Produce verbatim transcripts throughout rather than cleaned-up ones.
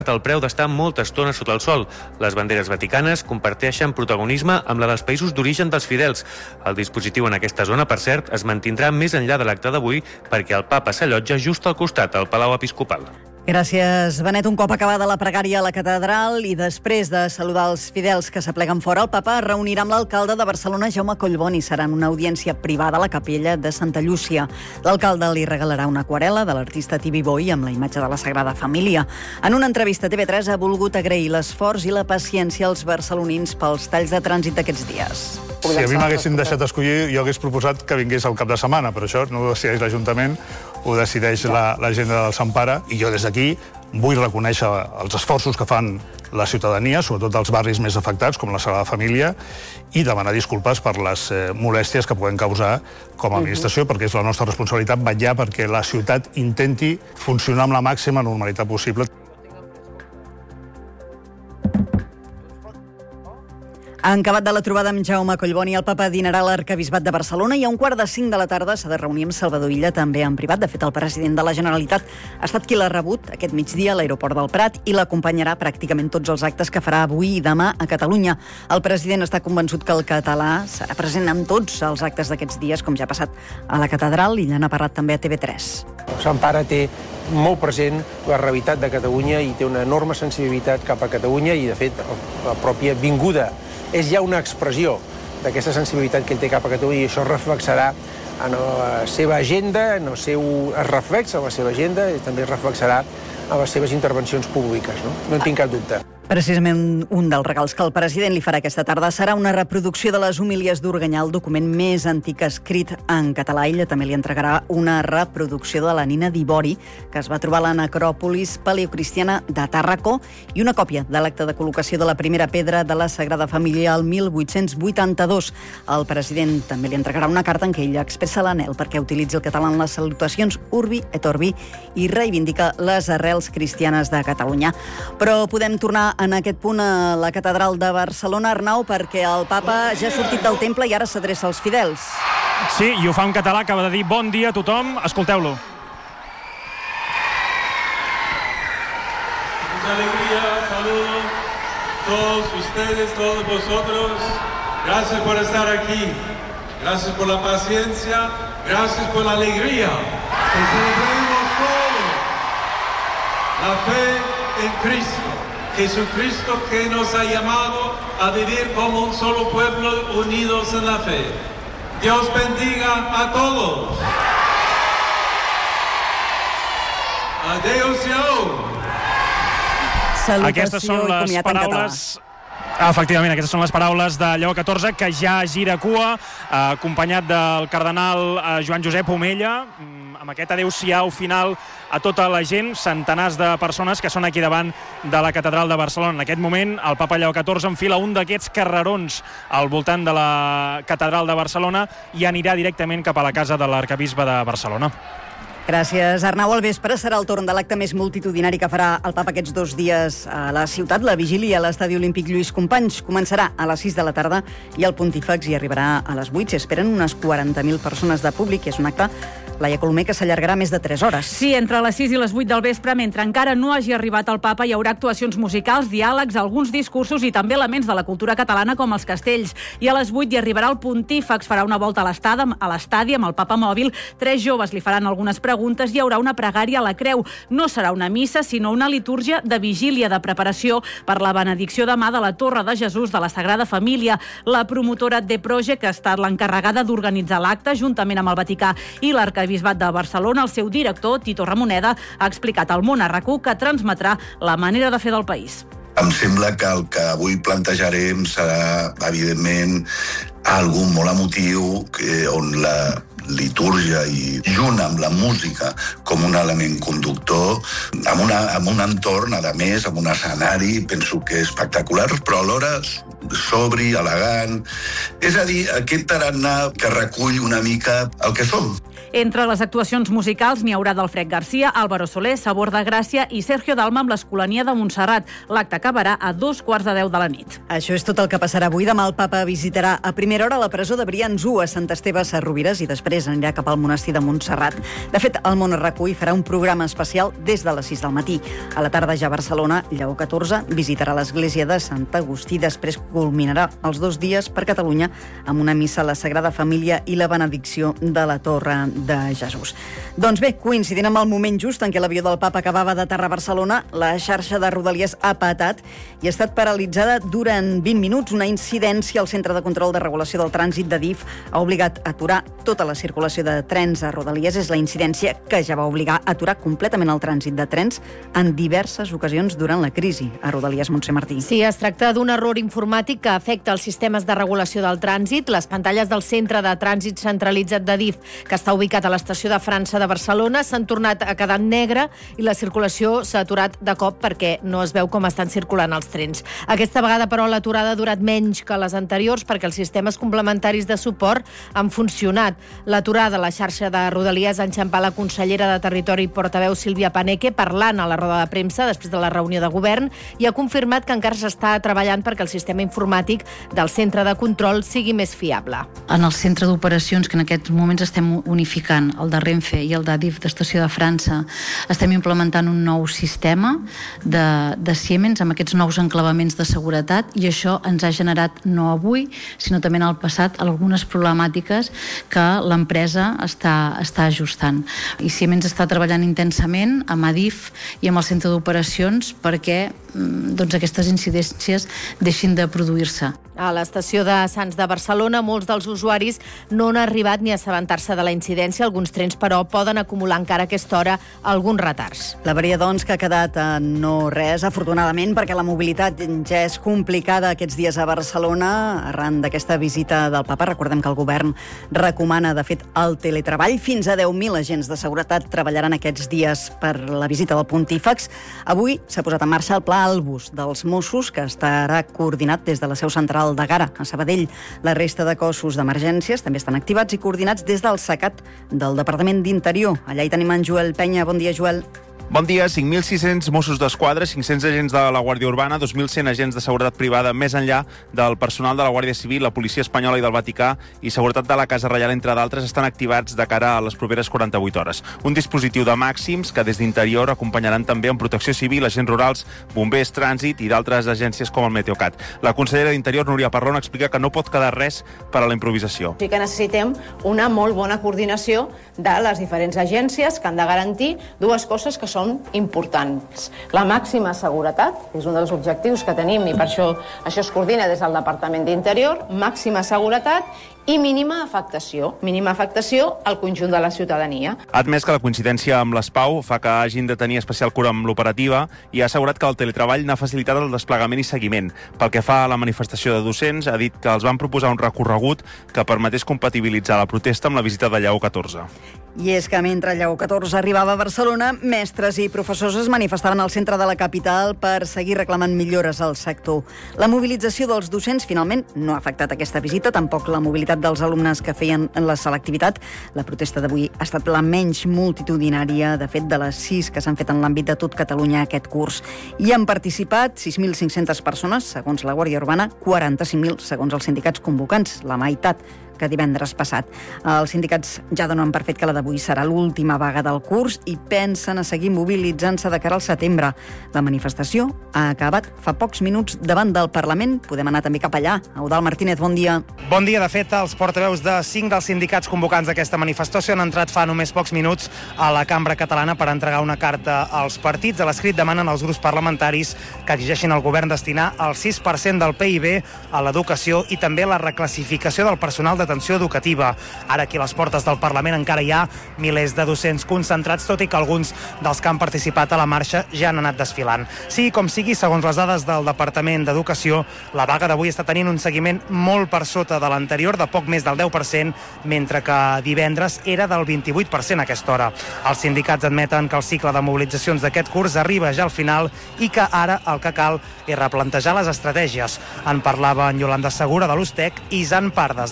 el preu d'estar molta estona sota el sol. Les banderes vaticanes comparteixen protagonisme amb la dels països d'origen dels fidels. El dispositiu en aquesta zona, per cert, es mantindrà més enllà de l'acte d'avui perquè el papa s'allotja just al costat, al Palau Episcopal. Gràcies, Benet. Un cop acabada la pregària a la catedral i després de saludar els fidels que s'apleguen fora, el papa es reunirà amb l'alcalde de Barcelona, Jaume Collboni. Serà en una audiència privada a la capella de Santa Llúcia. L'alcalde li regalarà una aquarel·la de l'artista Tibi Boi amb la imatge de la Sagrada Família. En una entrevista a T V tres ha volgut agrair l'esforç i la paciència als barcelonins pels talls de trànsit d'aquests dies. Si a mi m'haguessin deixat escollir, jo hagués proposat que vingués al cap de setmana, però això no ho decideix l'Ajuntament, ho decideix l'agenda del Sant Pare, i jo des d'aquí vull reconèixer els esforços que fan la ciutadania, sobretot dels barris més afectats, com la Sagrada Família, i demanar disculpes per les eh, molèsties que puguem causar com a administració, perquè és la nostra responsabilitat vetllar perquè la ciutat intenti funcionar amb la màxima normalitat possible. En acabat de la trobada amb Jaume Collboni, el papa dinarà a l'Arquebisbat de Barcelona i a un quart de cinc de la tarda s'ha de reunir amb Salvador Illa, també en privat. De fet, el president de la Generalitat ha estat qui l'ha rebut aquest migdia a l'aeroport del Prat i l'acompanyarà pràcticament tots els actes que farà avui i demà a Catalunya. El president està convençut que el català serà present en tots els actes d'aquests dies, com ja ha passat a la catedral, i n'ha parlat també a T V tres. Sant Pare té molt present la realitat de Catalunya i té una enorme sensibilitat cap a Catalunya i, de fet, la pròpia vinguda és ja una expressió d'aquesta sensibilitat que ell té cap a Catalunya i això es reflexarà en la seva agenda, en el seu, es reflexa en la seva agenda i també es reflexarà en les seves intervencions públiques, no? No en tinc cap dubte. Precisament un dels regals que el president li farà aquesta tarda serà una reproducció de les homilies d'Organyà, el document més antic escrit en català. Ella també li entregarà una reproducció de la Nina d'Ivori, que es va trobar a la necròpolis paleocristiana de Tàrraco, i una còpia de l'acte de col·locació de la primera pedra de la Sagrada Família el mil vuit-cents vuitanta-dos. El president també li entregarà una carta en què ella expressa l'anhel perquè utilitzi el català en les salutacions Urbi et Orbi i reivindica les arrels cristianes de Catalunya. Però podem tornar en aquest punt a la catedral de Barcelona, Arnau, perquè el papa ja ha sortit del temple i ara s'adreça als fidels. Sí, i ho fa en català, acaba de dir bon dia a tothom. Escolteu-lo. Mucha alegría, saludos a todos ustedes, todos vosotros. Gracias por estar aquí. Gracias por la paciencia. Gracias por la alegría. Que celebremos todos la fe en Cristo. Jesucristo que nos ha llamado a vivir como un solo pueblo unidos en la fe. Dios bendiga a todos. Adéu-siau. Aquestes són les paraules... Efectivament, aquestes són les paraules de Lleó catorze, que ja gira cua, acompanyat del cardenal Joan Josep Omella, amb aquest adéu-siau final a tota la gent, centenars de persones que són aquí davant de la catedral de Barcelona. En aquest moment, el papa Lleó catorze enfila un d'aquests carrerons al voltant de la catedral de Barcelona i anirà directament cap a la casa de l'arquebisbe de Barcelona. Gràcies, Arnau. Al vespre serà el torn de l'acte més multitudinari que farà el papa aquests dos dies a la ciutat, la vigília a l'Estadi Olímpic Lluís Companys. Començarà a les sis de la tarda i el pontífex hi arribarà a les vuit. S'esperen unes quaranta mil persones de públic i és un acte, Laia Colomer, que s'allargarà més de tres hores. Sí, entre les sis i les vuit del vespre, mentre encara no hagi arribat el papa, hi haurà actuacions musicals, diàlegs, alguns discursos i també elements de la cultura catalana com els castells. I a les vuit hi arribarà el pontífex, farà una volta a l'estadi amb el papa mòbil. Tres joves li faran algunes preguntes i hi haurà una pregària a la creu. No serà una missa, sinó una litúrgia de vigília, de preparació per la benedicció demà de la Torre de Jesús de la Sagrada Família. La promotora The Project ha estat l'encarregada d'organitzar l'acte juntament amb el Vaticà i l'Arquebisbat de Barcelona. El seu director, Tito Ramoneda, ha explicat al Món a RAC u que transmetrà la manera de fer del país. Em sembla que el que avui plantejarem serà, evidentment, algun molt emotiu, que, on la litúrgia i junt amb la música com un element conductor, amb, una, amb un entorn, a més, amb un escenari, penso que espectacular, però alhora sobri, elegant. És a dir, aquest tarannà que recull una mica el que som. Entre les actuacions musicals n'hi haurà d'Alfred Garcia, Álvaro Soler, Sabor de Gràcia i Sergio Dalma amb l'Escolania de Montserrat. L'acte acabarà a dos quarts de deu de la nit. Això és tot el que passarà avui. Demà el papa visitarà a primera hora la presó de Brians u a Sant Esteve Sesrovires i després anirà cap al monestir de Montserrat. De fet, el Món es recull farà un programa especial des de les sis del matí. A la tarda ja a Barcelona, Lleó catorze visitarà l'església de Sant Agustí. Després culminarà els dos dies per Catalunya amb una missa a la Sagrada Família i la benedicció de la Torre de Jesús. Doncs bé, coincidint amb el moment just en què l'avió del papa acabava d'aterrar a Barcelona, la xarxa de Rodalies ha patat i ha estat paralitzada durant vint minuts. Una incidència al Centre de Control de Regulació del Trànsit de D I F ha obligat a aturar tota la circulació de trens a Rodalies. És la incidència que ja va obligar a aturar completament el trànsit de trens en diverses ocasions durant la crisi a Rodalies. Montse Martí. Sí, es tracta d'un error informàtic que afecta els sistemes de regulació del trànsit. Les pantalles del Centre de Trànsit Centralitzat de D I F, que està ubicat a l'estació de França de Barcelona, s'han tornat a quedar en negre i la circulació s'ha aturat de cop perquè no es veu com estan circulant els trens. Aquesta vegada, però, l'aturada ha durat menys que les anteriors perquè els sistemes complementaris de suport han funcionat. L'aturada a la xarxa de Rodalies ha enxampat la consellera de Territori i portaveu Sílvia Paneque parlant a la roda de premsa després de la reunió de govern i ha confirmat que encara s'està treballant perquè el sistema informàtic del centre de control sigui més fiable. En el centre d'operacions, que en aquests moments estem unificant, el de Renfe i el de D I F d'Estació de França, estem implementant un nou sistema de, de Siemens amb aquests nous enclavaments de seguretat i això ens ha generat no avui, sinó també en el passat algunes problemàtiques que l'empresa està, està ajustant. I Siemens està treballant intensament amb Adif i amb el centre d'operacions perquè doncs, aquestes incidències deixin de produir-se. A l'estació de Sants de Barcelona, molts dels usuaris no han arribat ni a assabentar-se de la incidència. Alguns trens, però, poden acumular encara a aquesta hora alguns retards. La varia, doncs, que ha quedat en no res, afortunadament, perquè la mobilitat ja és complicada aquests dies a Barcelona, arran d'aquesta visita del papa. Recordem que el govern recomana, de fet, el teletreball. Fins a deu mil agents de seguretat treballaran aquests dies per la visita del pontífex. Avui s'ha posat en marxa el pla Albus dels Mossos, que estarà coordinat des de la seu central de Gara, a Sabadell. La resta de cossos d'emergències també estan activats i coordinats des del SECAT del Departament d'Interior. Allà hi tenim en Joel Penya. Bon dia, Joel. Bon dia. cinc mil sis-cents Mossos d'Esquadra, cinc-cents agents de la Guàrdia Urbana, dos mil cent agents de seguretat privada, més enllà del personal de la Guàrdia Civil, la Policia Espanyola i del Vaticà i seguretat de la Casa Reial, entre d'altres, estan activats de cara a les properes quaranta-vuit hores. Un dispositiu de màxims que des d'Interior acompanyaran també amb Protecció Civil, agents rurals, bombers, trànsit i d'altres agències com el Meteocat. La consellera d'Interior, Núria Parlon, explica que no pot quedar res per a la improvisació. Sí que necessitem una molt bona coordinació de les diferents agències que han de garantir dues coses que són importants. La màxima seguretat, és un dels objectius que tenim i per això això es coordina des del Departament d'Interior, màxima seguretat i mínima afectació. Mínima afectació al conjunt de la ciutadania. Ha admès que la coincidència amb l'Espau fa que hagin de tenir especial cura amb l'operativa i ha assegurat que el teletreball n'ha facilitat el desplegament i seguiment. Pel que fa a la manifestació de docents, ha dit que els van proposar un recorregut que permetés compatibilitzar la protesta amb la visita de Lleó catorze. I és que mentre Lleó catorze arribava a Barcelona, mestres i professors es manifestaven al centre de la capital per seguir reclamant millores al sector. La mobilització dels docents finalment no ha afectat aquesta visita, tampoc la mobilitat dels alumnes que feien la selectivitat. La protesta d'avui ha estat la menys multitudinària, de fet, de les sis que s'han fet en l'àmbit de tot Catalunya aquest curs. Hi han participat sis mil cinc-centes persones, segons la Guàrdia Urbana, quaranta-cinc mil, segons els sindicats convocants, la meitat que divendres passat. Els sindicats ja donen per fet que la d'avui serà l'última vaga del curs i pensen a seguir mobilitzant-se de cara al setembre. La manifestació ha acabat fa pocs minuts davant del Parlament. Podem anar també cap allà. Eudald Martínez, bon dia. Bon dia. De fet, els portaveus de cinc dels sindicats convocants d'aquesta manifestació han entrat fa només pocs minuts a la Cambra Catalana per entregar una carta als partits. A l'escrit demanen als grups parlamentaris que exigeixin al govern destinar el sis per cent del P I B a l'educació i també la reclassificació del personal de atenció educativa. Ara aquí a les portes del Parlament encara hi ha milers de docents concentrats, tot i que alguns dels que han participat a la marxa ja han anat desfilant. Sigui com sigui, segons les dades del Departament d'Educació, la vaga d'avui està tenint un seguiment molt per sota de l'anterior, de poc més del deu per cent, mentre que divendres era del vint-i-vuit per cent a aquesta hora. Els sindicats admeten que el cicle de mobilitzacions d'aquest curs arriba ja al final i que ara el que cal és replantejar les estratègies. En parlava en Yolanda Segura de l'Ustec i Jan Pardes de la C G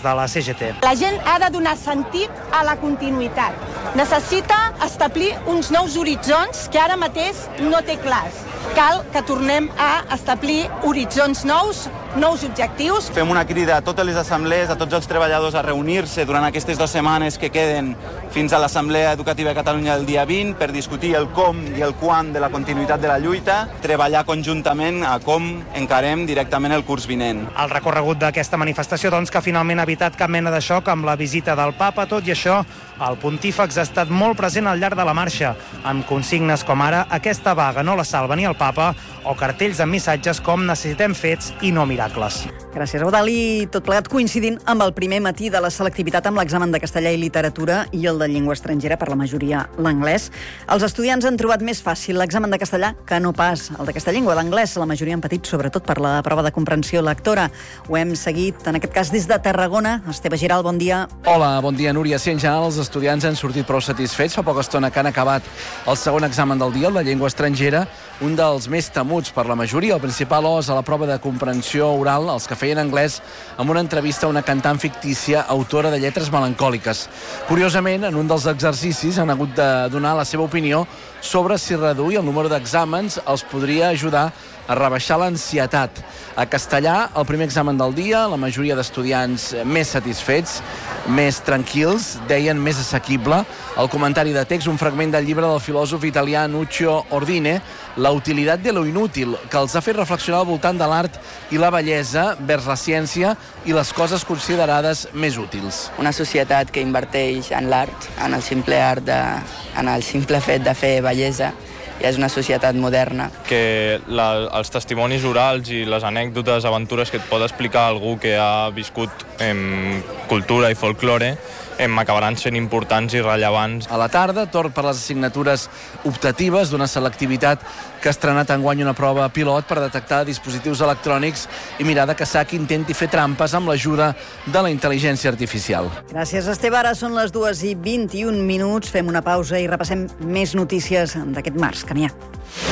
G T. La gent ha de donar sentit a la continuïtat. Necessita establir uns nous horitzons que ara mateix no té clars. Cal que tornem a establir horitzons nous, nous objectius. Fem una crida a totes les assemblees, a tots els treballadors a reunir-se durant aquestes dues setmanes que queden fins a l'Assemblea Educativa de Catalunya del dia vint per discutir el com i el quan de la continuïtat de la lluita, treballar conjuntament a com encarem directament el curs vinent. El recorregut d'aquesta manifestació, doncs, que finalment ha evitat cap mena de xoc amb la visita del papa. Tot i això, el pontífex ha estat molt present al llarg de la marxa, amb consignes com ara aquesta vaga no la salva ni el papa o cartells amb missatges com necessitem fets i no miracles. Gràcies, Eudali. Tot plegat coincidint amb el primer matí de la selectivitat amb l'examen de castellà i literatura i el de llengua estrangera, per la majoria l'anglès. Els estudiants han trobat més fàcil l'examen de castellà que no pas el d'aquesta llengua. L'anglès la majoria han patit sobretot per la prova de comprensió lectora. Ho hem seguit, en aquest cas, des de Tarragona. Esteve Giral, bon dia. Hola, bon dia, Núria. Sí, en general, els estudiants han sortit prou satisfets. Fa poca estona que han acabat el segon examen del dia, el de llengua estrangera, un dels més temuts per la majoria. El principal os a la prova de comprensió oral, els que feien anglès, amb una entrevista a una cantant fictícia, autora de lletres melancòliques. Curiosament, en un dels exercicis han hagut de donar la seva opinió sobre si reduir el número d'exàmens els podria ajudar a rebaixar l'ansietat. A castellà, el primer examen del dia, la majoria d'estudiants més satisfets, més tranquils, deien més assequible. El comentari de text, un fragment del llibre del filòsof italià Nuccio Ordine, La utilitat de lo inútil, que els ha fet reflexionar al voltant de l'art i la bellesa vers la ciència i les coses considerades més útils. Una societat que inverteix en l'art, en el simple art, de, en el simple fet de fer bellesa, ja és una societat moderna. Que la, els testimonis orals i les anècdotes, aventures que et pot explicar algú que ha viscut en cultura i folklore em acabaran sent importants i rellevants. A la tarda, torn per les assignatures optatives d'una selectivitat que ha estrenat enguany una prova pilot per detectar dispositius electrònics i mirar de caçar qui intenti fer trampes amb l'ajuda de la intel·ligència artificial. Gràcies, Esteve. Ara són les dues i vint-i-un minuts. Fem una pausa i repassem més notícies d'aquest març que n'hi ha.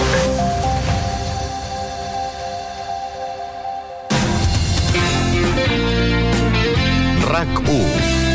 RAC u.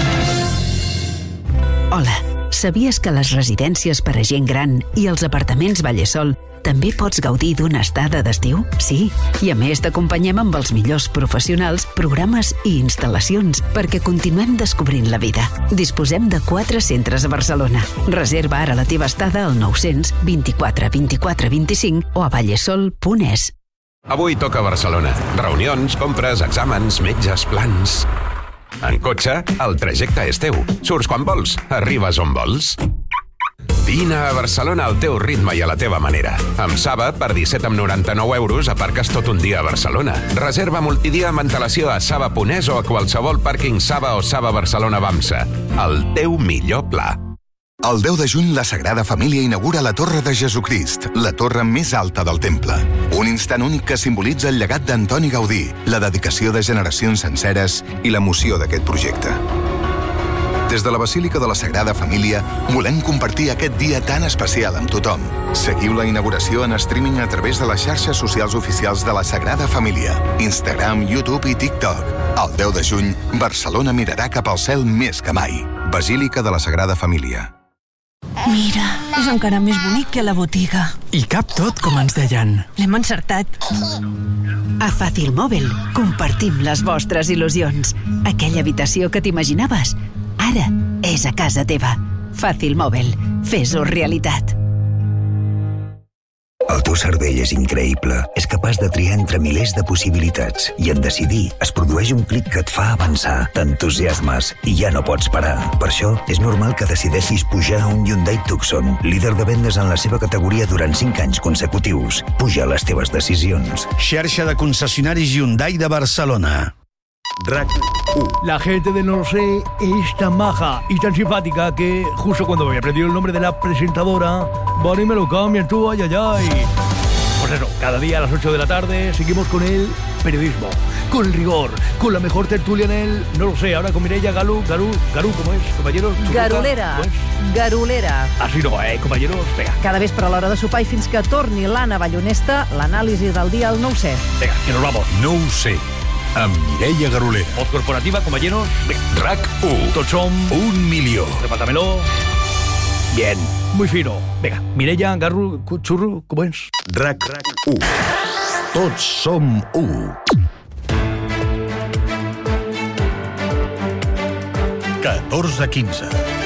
Hola, sabies que a les residències per a gent gran i els apartaments Vallesol també pots gaudir d'una estada d'estiu? Sí, i a més t'acompanyem amb els millors professionals, programes i instal·lacions perquè continuem descobrint la vida. Disposem de quatre centres a Barcelona. Reserva ara la teva estada al nou-cents vint-i-quatre vint-i-quatre vint-i-cinc o a vallesol punt es. Avui toca Barcelona. Reunions, compres, exàmens, metges, plans... En cotxe, el trajecte és teu. Surts quan vols, arribes on vols. Vine a Barcelona al teu ritme i a la teva manera. Amb Saba, per disset coma noranta-nou euros, aparques tot un dia a Barcelona. Reserva multidia amb antelació a saba punt es o a qualsevol pàrquing Saba o Saba Barcelona Bamsa. El teu millor pla. El deu de juny, la Sagrada Família inaugura la Torre de Jesucrist, la torre més alta del temple. Un instant únic que simbolitza el llegat d'Antoni Gaudí, la dedicació de generacions senceres i l'emoció d'aquest projecte. Des de la Basílica de la Sagrada Família, volem compartir aquest dia tan especial amb tothom. Seguiu la inauguració en streaming a través de les xarxes socials oficials de la Sagrada Família, Instagram, YouTube i TikTok. El deu de juny, Barcelona mirarà cap al cel més que mai. Basílica de la Sagrada Família. Mira, és encara més bonic que a la botiga. I cap tot com ens deien. L'hem encertat. A Fàcil Mòbil compartim les vostres il·lusions. Aquella habitació que t'imaginaves, ara és a casa teva. Fàcil Mòbil. Fes-ho realitat. El teu cervell és increïble. És capaç de triar entre milers de possibilitats. I en decidir es produeix un clic que et fa avançar. T'entusiasmes i ja no pots parar. Per això, és normal que decideixis pujar a un Hyundai Tucson, líder de vendes en la seva categoria durant cinc anys consecutius. Puja les teves decisions. Xarxa de concessionaris Hyundai de Barcelona. RAC u. La gente de No Lo Sé es tan maja y tan simpática que justo cuando me aprendió el nombre de la presentadora, van y me lo cambian tú, ay, ay, ay. Pues eso, cada día a las ocho de la tarde seguimos con el periodismo, con el rigor, con la mejor tertulia en el No Lo Sé. Ahora con Mireia Galú, Garú, Garú, ¿cómo es, compañeros? Garulera, Garulera. Así no, eh, compañeros? Venga. Cada vespre a l'hora de sopar i fins que torni l'Anna Ballonesta, l'anàlisi del dia al Nou-Sé. Venga, que nos vamos. Nou-Sé. amb Mireia Garolera. Voz corporativa, compañeros. RAC u. Tots som un milió. Repártamelo. Bien. Muy fino. Venga, Mireia, Garru, Churru, ¿cómo es? RAC u. Tots som u. catorze quinze.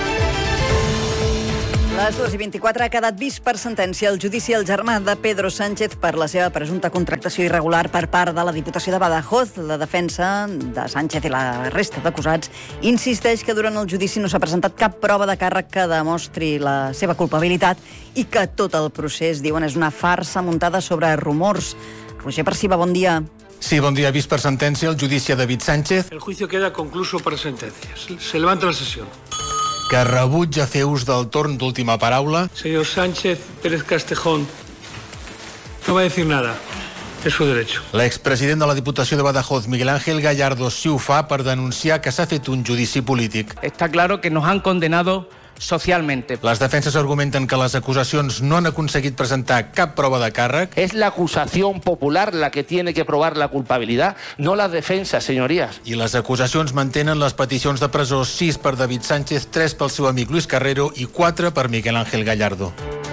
Les dues i vint-i-quatre ha quedat vist per sentència el judici al germà de Pedro Sánchez per la seva presumpta contractació irregular per part de la Diputació de Badajoz. La defensa de Sánchez i la resta d'acusats insisteix que durant el judici no s'ha presentat cap prova de càrrec que demostri la seva culpabilitat i que tot el procés, diuen, és una farsa muntada sobre rumors. Roger Perciba, bon dia. Sí, bon dia. Vist per sentència el judici a David Sánchez. El juicio queda concluso per sentencia. Se levanta la sesión. Que rebutja fer ús del torn d'última paraula. Señor Sánchez Pérez Castejón, no va a decir nada. Es su derecho. L'expresident de la Diputació de Badajoz, Miguel Ángel Gallardo, sí ho fa per denunciar que s'ha fet un judici polític. Está claro que nos han condenado socialmente. Les defenses argumenten que les acusacions no han aconseguit presentar cap prova de càrrec. Es la acusación popular la que tiene que probar la culpabilidad, no las defensas, señorías. I les acusacions mantenen les peticions de presó, sis per David Sánchez, tres pel seu amic Luis Carrero i quatre per Miguel Ángel Gallardo.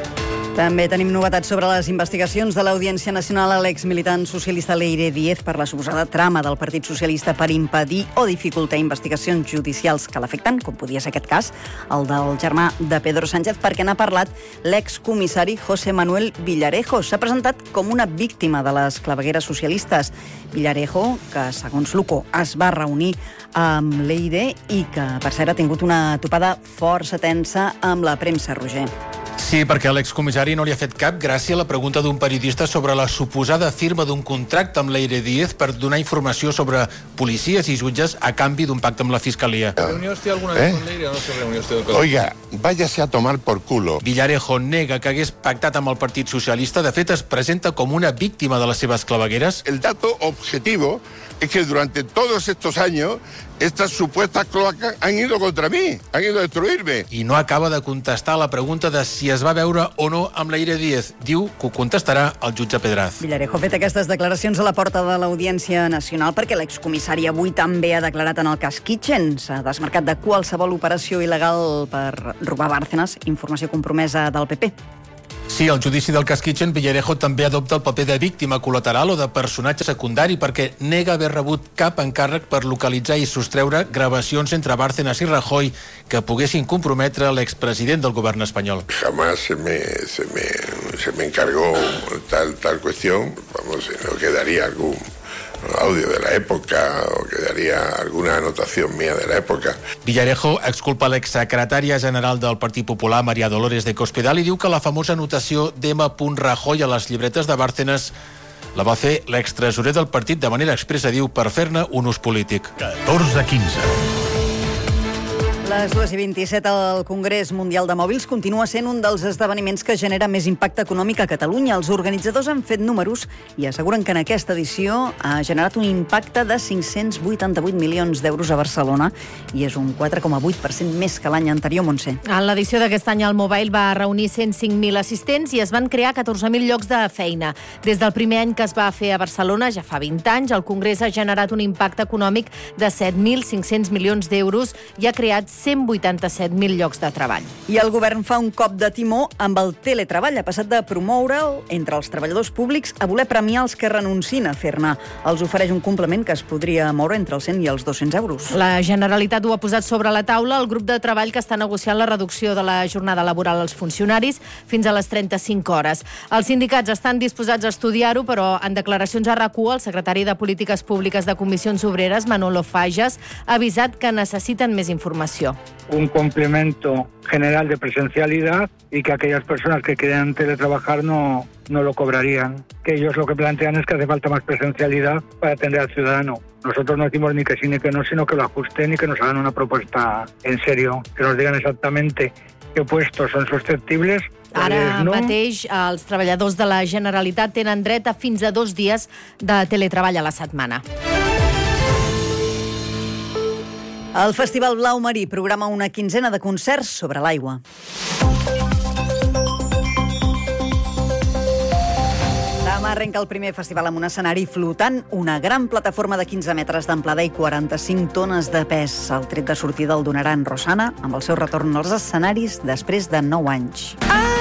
També tenim novetats sobre les investigacions de l'Audiència Nacional a l'exmilitant socialista Leire Díez per la suposada trama del Partit Socialista per impedir o dificultar investigacions judicials que l'afecten, com podia ser aquest cas, el del germà de Pedro Sánchez, perquè n'ha parlat l'excomissari José Manuel Villarejo. S'ha presentat com una víctima de les clavegueres socialistes. Villarejo, que segons l'U C O es va reunir amb Leire i que, per cert, ha tingut una topada força tensa amb la premsa, Roger. Sí, perquè a l'excomissari no li ha fet cap gràcia la pregunta d'un periodista sobre la suposada firma d'un contracte amb Leire Díez per donar informació sobre policies i jutges a canvi d'un pacte amb la Fiscalia. ¿Reunió usted alguna vez ¿Eh? con Leire o no se reunió usted con Oiga, váyase a tomar por culo. Villarejo nega que hagués pactat amb el Partit Socialista. De fet, es presenta com una víctima de les seves clavegueres. El dato objetivo es que durante todos estos años estas supuestas cloacas han ido contra mí, han ido a destruirme. I no acaba de contestar la pregunta de si es va veure o no amb Leire Díez. Diu que ho contestarà el jutge Pedraz. Villarejo ha fet aquestes declaracions a la porta de l'Audiència Nacional perquè l'excomissari avui també ha declarat en el cas Kitchen. S'ha desmarcat de qualsevol operació il·legal per robar Bárcenas, informació compromesa del P P. Sí, al judici del cas Kitchen, Villarejo també adopta el paper de víctima col·lateral o de personatge secundari perquè nega haver rebut cap encàrrec per localitzar i sostreure gravacions entre Bárcenas i Rajoy que poguessin comprometre l'expresident del govern espanyol. Jamás se me, se me, se me encargó tal, tal cuestión. Vamos, no quedaría algún audio de la època o quedaria alguna anotació mía de la època. Villarejo exculpa l'exsecretària general del Partit Popular, María Dolores de Cospedal, i diu que la famosa anotació d'M. Rajoy a les llibretes de Bárcenas la va fer l'extresorer del partit de manera expressa, diu, per fer-ne un ús polític. catorze quinze. Les dues i vint-i-set, el Congrés Mundial de Mòbils continua sent un dels esdeveniments que genera més impacte econòmic a Catalunya. Els organitzadors han fet números i asseguren que en aquesta edició ha generat un impacte de cinc-cents vuitanta-vuit milions d'euros a Barcelona i és un quatre coma vuit per cent més que l'any anterior, Montse. En l'edició d'aquest any el Mobile va reunir cent cinc mil assistents i es van crear catorze mil llocs de feina. Des del primer any que es va fer a Barcelona, ja fa vint anys, el Congrés ha generat un impacte econòmic de set mil cinc-cents milions d'euros i ha creat cent vuitanta-set mil llocs de treball. I el govern fa un cop de timó amb el teletreball. Ha passat de promoure'l entre els treballadors públics a voler premiar els que renuncin a fer-ne. Els ofereix un complement que es podria moure entre els cent i els dos-cents euros. La Generalitat ho ha posat sobre la taula el grup de treball que està negociant la reducció de la jornada laboral als funcionaris fins a les trenta-cinc hores. Els sindicats estan disposats a estudiar-ho, però en declaracions a RAC u, el secretari de Polítiques Públiques de Comissions Obreres, Manolo Fages, ha avisat que necessiten més informació. Un complemento general de presencialidad y que aquellas personas que quieran teletrabajar no, no lo cobrarían. Que ellos lo que plantean es que hace falta más presencialidad para atender al ciudadano. Nosotros no decimos ni que sí ni que no, sino que lo ajusten y que nos hagan una propuesta en serio, que nos digan exactamente qué puestos son susceptibles. Ara no. mateix els treballadors de la Generalitat tenen dret a fins a dos dies de teletreball a la setmana. El Festival Blau Marí programa una quinzena de concerts sobre l'aigua. Demà arrenca el primer festival amb un escenari flotant, una gran plataforma de quinze metres d'amplada i quaranta-cinc tones de pes. El tret de sortida el donarà en Rosana amb el seu retorn als escenaris després de nou anys. Ah!